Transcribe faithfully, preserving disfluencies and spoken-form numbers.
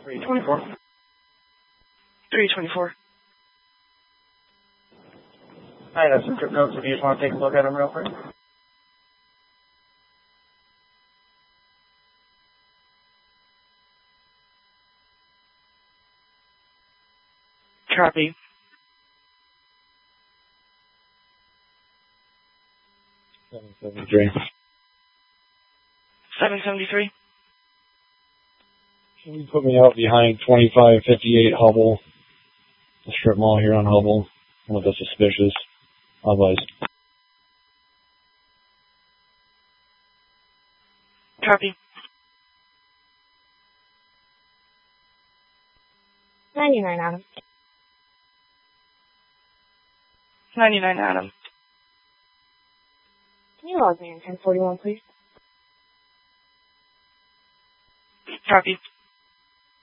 three twenty-four. three twenty-four. I have some trip notes if you just want to take a look at them real quick. Copy. seven seventy-three. seven seventy-three. Can you put me out behind twenty-five fifty-eight Hubble, the strip mall here on Hubble, with the suspicious. Otherwise. Copy. ninety-nine, Adam. ninety-nine, Adam. Can you log me in ten forty-one, please? Copy.